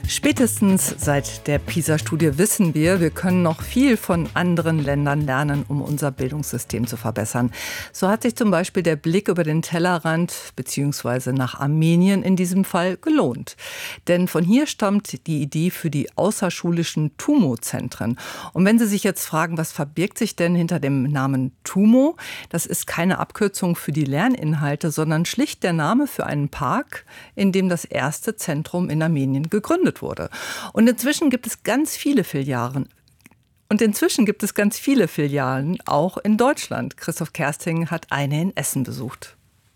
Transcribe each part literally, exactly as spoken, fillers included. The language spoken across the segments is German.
Spätestens seit der PISA-Studie wissen wir, wir können noch viel von anderen Ländern lernen, um unser Bildungssystem zu verbessern. So hat sich zum Beispiel der Blick über den Tellerrand bzw. nach Armenien in diesem Fall gelohnt. Denn von hier stammt die Idee für die außerschulischen TUMO-Zentren. Und wenn Sie sich jetzt fragen, was verbirgt sich denn hinter dem Namen TUMO? Das ist keine Abkürzung für die Lerninhalte, sondern schlicht der Name für einen Park, in dem das erste Zentrum in Armenien gegründet wurde. Und inzwischen gibt es ganz viele Filialen. Und inzwischen gibt es ganz viele Filialen, auch in Deutschland. Christoph Kersting hat eine in Essen besucht.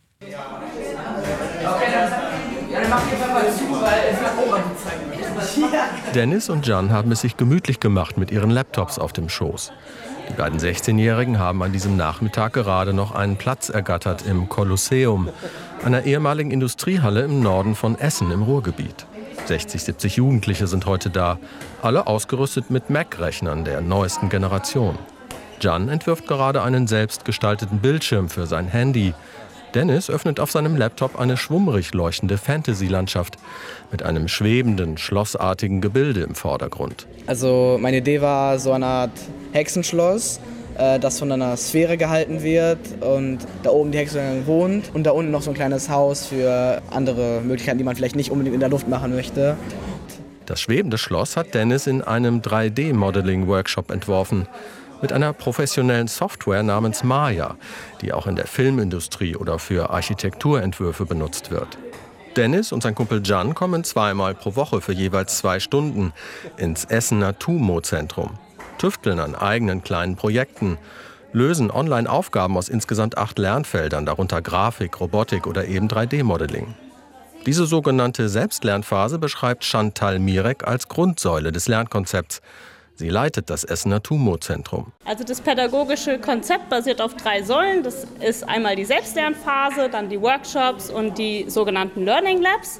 Dennis und Can haben es sich gemütlich gemacht mit ihren Laptops auf dem Schoß. Die beiden sechzehnjährigen haben an diesem Nachmittag gerade noch einen Platz ergattert im Kolosseum, einer ehemaligen Industriehalle im Norden von Essen im Ruhrgebiet. sechzig, siebzig Jugendliche sind heute da, alle ausgerüstet mit Mac-Rechnern der neuesten Generation. Can entwirft gerade einen selbstgestalteten Bildschirm für sein Handy. Dennis öffnet auf seinem Laptop eine schwummrig leuchtende Fantasy-Landschaft mit einem schwebenden, schlossartigen Gebilde im Vordergrund. Also meine Idee war so eine Art Hexenschloss, das von einer Sphäre gehalten wird und da oben die Hexe wohnt und da unten noch so ein kleines Haus für andere Möglichkeiten, die man vielleicht nicht unbedingt in der Luft machen möchte. Das schwebende Schloss hat Dennis in einem drei D Modeling Workshop entworfen. Mit einer professionellen Software namens Maya, die auch in der Filmindustrie oder für Architekturentwürfe benutzt wird. Dennis und sein Kumpel Can kommen zweimal pro Woche für jeweils zwei Stunden ins Essener TUMO-Zentrum. Tüfteln an eigenen kleinen Projekten, lösen Online-Aufgaben aus insgesamt acht Lernfeldern, darunter Grafik, Robotik oder eben drei D Modeling. Diese sogenannte Selbstlernphase beschreibt Chantal Mirek als Grundsäule des Lernkonzepts. Sie leitet das Essener TUMO-Zentrum. Also das pädagogische Konzept basiert auf drei Säulen. Das ist einmal die Selbstlernphase, dann die Workshops und die sogenannten Learning Labs.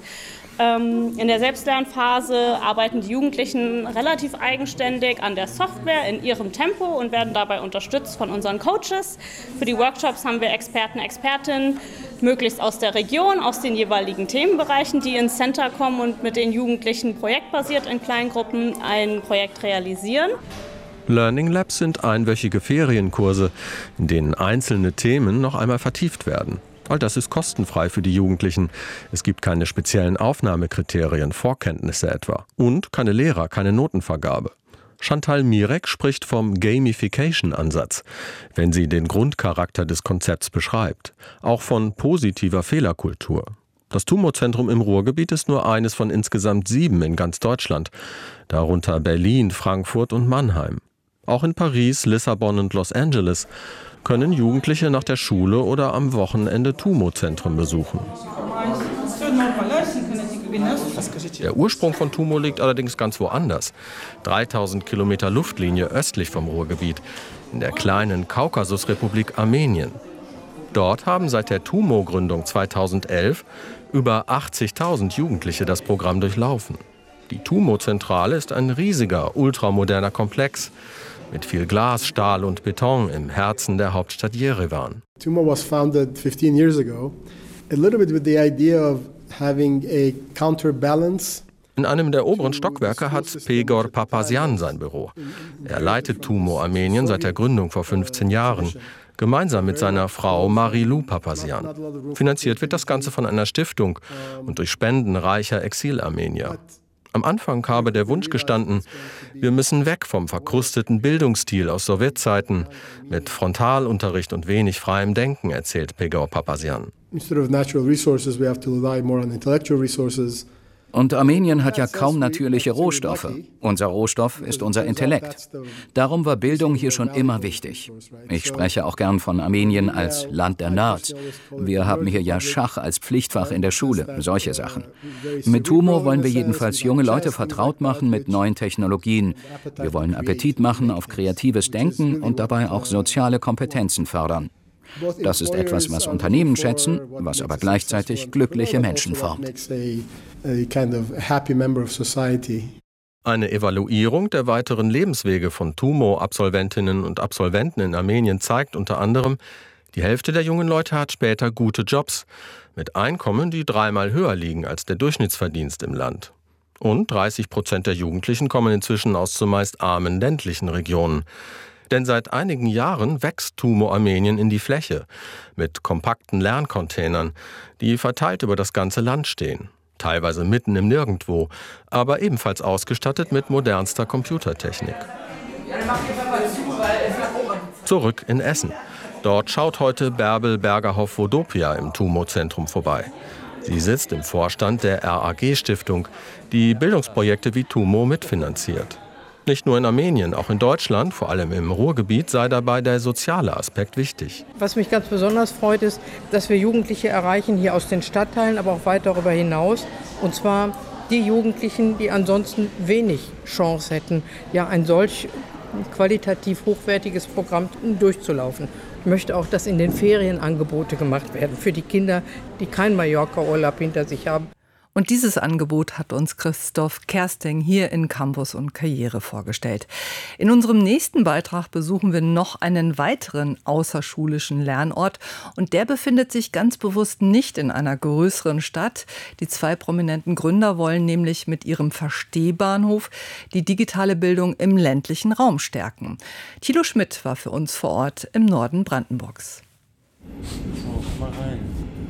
In der Selbstlernphase arbeiten die Jugendlichen relativ eigenständig an der Software in ihrem Tempo und werden dabei unterstützt von unseren Coaches. Für die Workshops haben wir Experten, Expertinnen, möglichst aus der Region, aus den jeweiligen Themenbereichen, die ins Center kommen und mit den Jugendlichen projektbasiert in Kleingruppen ein Projekt realisieren. Learning Labs sind einwöchige Ferienkurse, in denen einzelne Themen noch einmal vertieft werden. All das ist kostenfrei für die Jugendlichen. Es gibt keine speziellen Aufnahmekriterien, Vorkenntnisse etwa. Und keine Lehrer, keine Notenvergabe. Chantal Mirek spricht vom Gamification-Ansatz, wenn sie den Grundcharakter des Konzepts beschreibt. Auch von positiver Fehlerkultur. Das TUMO-Zentrum im Ruhrgebiet ist nur eines von insgesamt sieben in ganz Deutschland. Darunter Berlin, Frankfurt und Mannheim. Auch in Paris, Lissabon und Los Angeles können Jugendliche nach der Schule oder am Wochenende TUMO-Zentren besuchen. Der Ursprung von TUMO liegt allerdings ganz woanders. dreitausend Kilometer Luftlinie östlich vom Ruhrgebiet, in der kleinen Kaukasusrepublik Armenien. Dort haben seit der TUMO-Gründung zweitausendelf über achtzigtausend Jugendliche das Programm durchlaufen. Die TUMO-Zentrale ist ein riesiger, ultramoderner Komplex mit viel Glas, Stahl und Beton im Herzen der Hauptstadt Jerewan. TUMO was founded fifteen years ago, a little bit with the idea of having a counterbalance. In einem der oberen Stockwerke hat Pegor Papazian sein Büro. Er leitet TUMO Armenien seit der Gründung vor fünfzehn Jahren, gemeinsam mit seiner Frau Marilou Papazian. Finanziert wird das Ganze von einer Stiftung und durch Spenden reicher Exilarmenier. Am Anfang habe der Wunsch gestanden, wir müssen weg vom verkrusteten Bildungsstil aus Sowjetzeiten mit Frontalunterricht und wenig freiem Denken, erzählt Pegor Papazian. Instead of natural resources, we have to rely more on intellectual resources. Und Armenien hat ja kaum natürliche Rohstoffe. Unser Rohstoff ist unser Intellekt. Darum war Bildung hier schon immer wichtig. Ich spreche auch gern von Armenien als Land der Nerds. Wir haben hier ja Schach als Pflichtfach in der Schule, solche Sachen. Mit TUMO wollen wir jedenfalls junge Leute vertraut machen mit neuen Technologien. Wir wollen Appetit machen auf kreatives Denken und dabei auch soziale Kompetenzen fördern. Das ist etwas, was Unternehmen schätzen, was aber gleichzeitig glückliche Menschen formt. Eine Evaluierung der weiteren Lebenswege von TUMO-Absolventinnen und Absolventen in Armenien zeigt unter anderem, die Hälfte der jungen Leute hat später gute Jobs, mit Einkommen, die dreimal höher liegen als der Durchschnittsverdienst im Land. Und dreißig Prozent der Jugendlichen kommen inzwischen aus zumeist armen ländlichen Regionen. Denn seit einigen Jahren wächst TUMO Armenien in die Fläche mit kompakten Lerncontainern, die verteilt über das ganze Land stehen. Teilweise mitten im Nirgendwo, aber ebenfalls ausgestattet mit modernster Computertechnik. Zurück in Essen. Dort schaut heute Bärbel Bergerhoff-Vodopia im TUMO-Zentrum vorbei. Sie sitzt im Vorstand der R A G-Stiftung, die Bildungsprojekte wie TUMO mitfinanziert. Nicht nur in Armenien, auch in Deutschland, vor allem im Ruhrgebiet, sei dabei der soziale Aspekt wichtig. Was mich ganz besonders freut, ist, dass wir Jugendliche erreichen, hier aus den Stadtteilen, aber auch weit darüber hinaus. Und zwar die Jugendlichen, die ansonsten wenig Chance hätten, ja, ein solch qualitativ hochwertiges Programm durchzulaufen. Ich möchte auch, dass in den Ferien Angebote gemacht werden für die Kinder, die keinen Mallorca-Urlaub hinter sich haben. Und dieses Angebot hat uns Christoph Kersting hier in Campus und Karriere vorgestellt. In unserem nächsten Beitrag besuchen wir noch einen weiteren außerschulischen Lernort. Und der befindet sich ganz bewusst nicht in einer größeren Stadt. Die zwei prominenten Gründer wollen nämlich mit ihrem Verstehbahnhof die digitale Bildung im ländlichen Raum stärken. Thilo Schmidt war für uns vor Ort im Norden Brandenburgs. So, komm mal rein.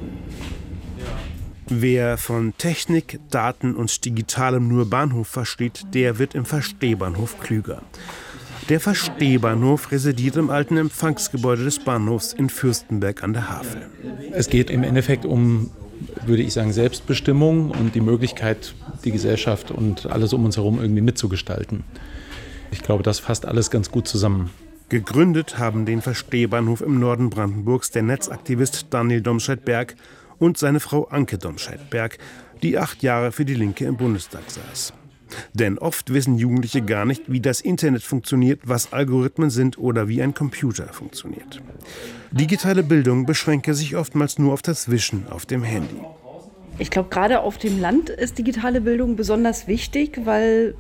Wer von Technik, Daten und Digitalem nur Bahnhof versteht, der wird im Verstehbahnhof klüger. Der Verstehbahnhof residiert im alten Empfangsgebäude des Bahnhofs in Fürstenberg an der Havel. Es geht im Endeffekt um, würde ich sagen, Selbstbestimmung und die Möglichkeit, die Gesellschaft und alles um uns herum irgendwie mitzugestalten. Ich glaube, das fasst alles ganz gut zusammen. Gegründet haben den Verstehbahnhof im Norden Brandenburgs der Netzaktivist Daniel Domscheit-Berg und seine Frau Anke Domscheit-Berg, die acht Jahre für die Linke im Bundestag saß. Denn oft wissen Jugendliche gar nicht, wie das Internet funktioniert, was Algorithmen sind oder wie ein Computer funktioniert. Digitale Bildung beschränke sich oftmals nur auf das Wischen auf dem Handy. Ich glaube, gerade auf dem Land ist digitale Bildung besonders wichtig, weil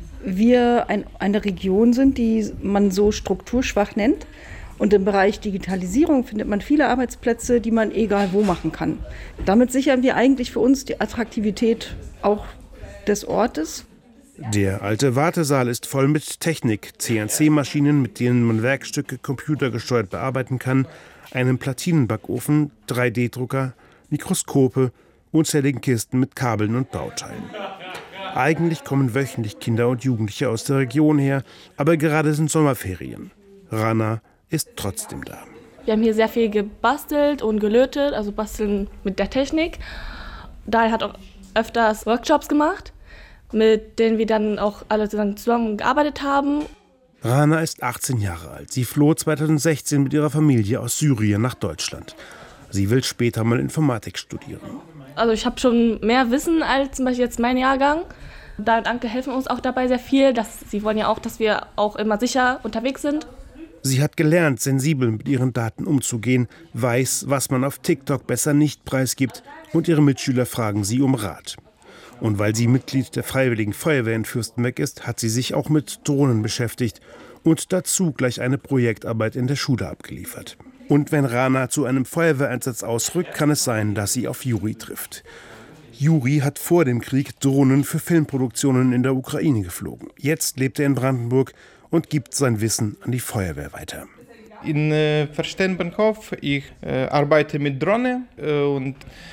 wir ein, eine Region sind, die man so strukturschwach nennt. Und im Bereich Digitalisierung findet man viele Arbeitsplätze, die man egal wo machen kann. Damit sichern wir eigentlich für uns die Attraktivität auch des Ortes. Der alte Wartesaal ist voll mit Technik, C N C-Maschinen, mit denen man Werkstücke computergesteuert bearbeiten kann, einem Platinenbackofen, drei D Drucker, Mikroskope, unzähligen Kisten mit Kabeln und Bauteilen. Eigentlich kommen wöchentlich Kinder und Jugendliche aus der Region her, aber gerade sind Sommerferien. Rana ist trotzdem da. Wir haben hier sehr viel gebastelt und gelötet, also basteln mit der Technik. Daher hat auch öfters Workshops gemacht, mit denen wir dann auch alle zusammen gearbeitet haben. Rana ist achtzehn Jahre alt. Sie floh zweitausendsechzehn mit ihrer Familie aus Syrien nach Deutschland. Sie will später mal Informatik studieren. Also ich habe schon mehr Wissen als zum Beispiel jetzt mein Jahrgang. Da und Anke helfen uns auch dabei sehr viel. Dass, sie wollen ja auch, dass wir auch immer sicher unterwegs sind. Sie hat gelernt, sensibel mit ihren Daten umzugehen, weiß, was man auf TikTok besser nicht preisgibt, und ihre Mitschüler fragen sie um Rat. Und weil sie Mitglied der Freiwilligen Feuerwehr in Fürstenberg ist, hat sie sich auch mit Drohnen beschäftigt und dazu gleich eine Projektarbeit in der Schule abgeliefert. Und wenn Rana zu einem Feuerwehreinsatz ausrückt, kann es sein, dass sie auf Juri trifft. Juri hat vor dem Krieg Drohnen für Filmproduktionen in der Ukraine geflogen. Jetzt lebt er in Brandenburg und gibt sein Wissen an die Feuerwehr weiter. In äh, Verstehbahnhof, ich äh, arbeite mit Drohne äh, und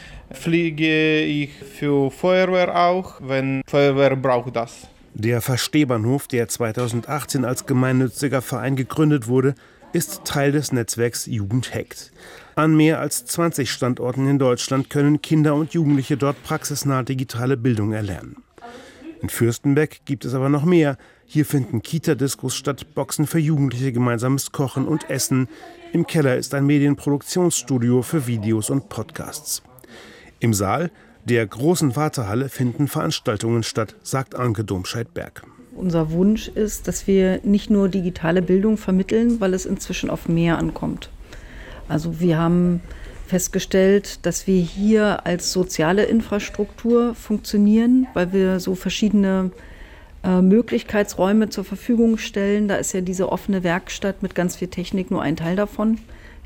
fliege ich für Feuerwehr auch, wenn Feuerwehr braucht das. Der Verstehbahnhof, der zweitausendachtzehn als gemeinnütziger Verein gegründet wurde, ist Teil des Netzwerks Jugend hackt. An mehr als zwanzig Standorten in Deutschland können Kinder und Jugendliche dort praxisnah digitale Bildung erlernen. In Fürstenberg gibt es aber noch mehr. Hier finden Kita-Diskos statt, Boxen für Jugendliche, gemeinsames Kochen und Essen. Im Keller ist ein Medienproduktionsstudio für Videos und Podcasts. Im Saal der großen Wartehalle finden Veranstaltungen statt, sagt Anke Domscheit-Berg. Unser Wunsch ist, dass wir nicht nur digitale Bildung vermitteln, weil es inzwischen auf mehr ankommt. Also wir haben festgestellt, dass wir hier als soziale Infrastruktur funktionieren, weil wir so verschiedene äh, Möglichkeitsräume zur Verfügung stellen. Da ist ja diese offene Werkstatt mit ganz viel Technik nur ein Teil davon.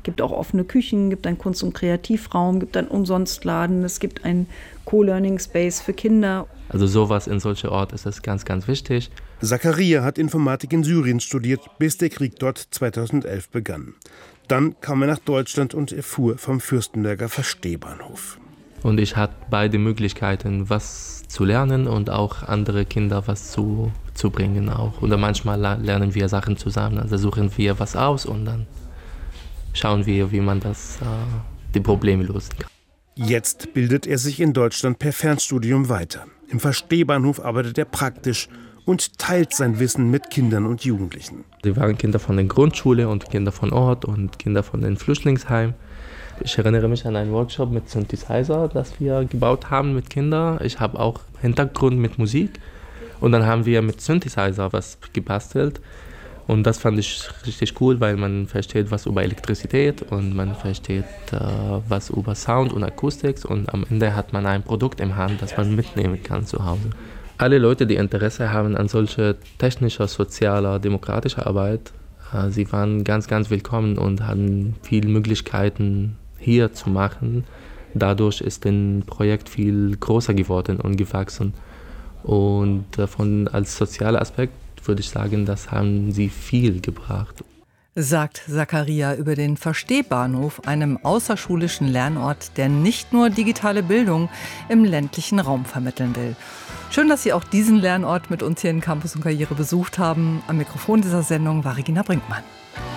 Es gibt auch offene Küchen, gibt einen Kunst- und Kreativraum, gibt einen Umsonstladen, es gibt einen Co-Learning-Space für Kinder. Also sowas in solchen Orten ist das ganz, ganz wichtig. Zakaria hat Informatik in Syrien studiert, bis der Krieg dort zweitausendelf begann. Dann kam er nach Deutschland und erfuhr vom Fürstenberger Verstehbahnhof. Und ich hatte beide Möglichkeiten, was zu lernen und auch andere Kinder was zu, zu bringen auch. Oder manchmal lernen wir Sachen zusammen, also suchen wir was aus und dann schauen wir, wie man das, äh, die Probleme lösen kann. Jetzt bildet er sich in Deutschland per Fernstudium weiter. Im Verstehbahnhof arbeitet er praktisch und teilt sein Wissen mit Kindern und Jugendlichen. Sie waren Kinder von der Grundschule und Kinder von Ort und Kinder von den Flüchtlingsheimen. Ich erinnere mich an einen Workshop mit Synthesizer, das wir gebaut haben mit Kindern. Ich habe auch Hintergrund mit Musik und dann haben wir mit Synthesizer was gebastelt. Und das fand ich richtig cool, weil man versteht was über Elektrizität und man versteht äh, was über Sound und Akustik und am Ende hat man ein Produkt im Hand, das man mitnehmen kann zu Hause. Alle Leute, die Interesse haben an solcher technischer, sozialer, demokratischer Arbeit, äh, sie waren ganz, ganz willkommen und hatten viele Möglichkeiten hier zu machen. Dadurch ist das Projekt viel größer geworden und gewachsen. Und davon als sozialer Aspekt würde ich sagen, das haben sie viel gebracht. Sagt Zakaria über den Verstehbahnhof, einem außerschulischen Lernort, der nicht nur digitale Bildung im ländlichen Raum vermitteln will. Schön, dass Sie auch diesen Lernort mit uns hier in Campus und Karriere besucht haben. Am Mikrofon dieser Sendung war Regina Brinkmann.